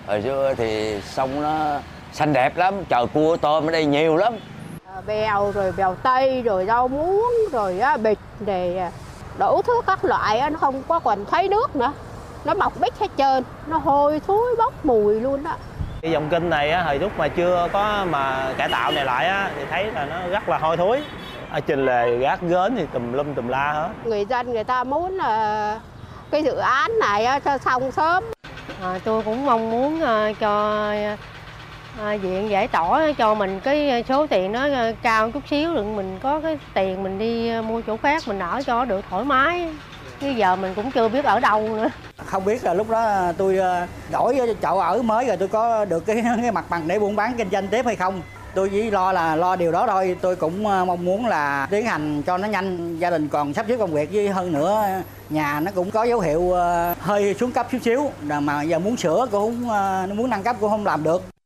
Hồi xưa thì sông nó xanh đẹp lắm, trời cua tôm ở đây nhiều lắm. Bèo rồi bèo tây rồi rau muống rồi bịch để đủ thứ các loại, nó không có còn thấy nước nữa, nó bọc bít hết trơn, nó hôi thối bốc mùi luôn đó. Cái dòng kênh này á, hồi lúc mà chưa có mà cải tạo này lại á, thì thấy là nó rất là hôi thối. Ở trên lề gác gến thì tùm lum tùm la hết. Người dân người ta muốn là cái dự án này cho xong sớm. Tôi cũng mong muốn cho viện giải tỏa cho mình cái số tiền nó cao chút xíu, đừng mình có cái tiền mình đi mua chỗ khác mình ở cho được thoải mái. Bây giờ mình cũng chưa biết ở đâu nữa. Không biết là lúc đó tôi đổi chỗ ở mới rồi tôi có được cái mặt bằng để buôn bán kinh doanh tiếp hay không. Tôi chỉ lo điều đó thôi. Tôi cũng mong muốn là tiến hành cho nó nhanh, gia đình còn sắp xếp công việc, với hơn nữa nhà nó cũng có dấu hiệu hơi xuống cấp chút xíu, mà giờ muốn sửa cũng muốn nâng cấp cũng không làm được.